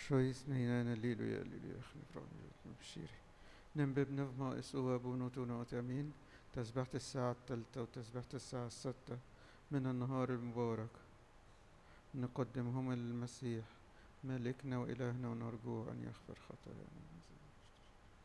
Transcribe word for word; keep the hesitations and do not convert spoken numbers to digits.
شويس مينانا ليلو يا ليلو يا خلي فرعون بشيري نم بنفما اسقوا بونوتونا وتامين. تسبحت الساعة الثالثة وتسبحت الساعة الستة من النهار المبارك نقدمهم المسيح ملكنا وإلهنا ونرجو أن يغفر خطايانا.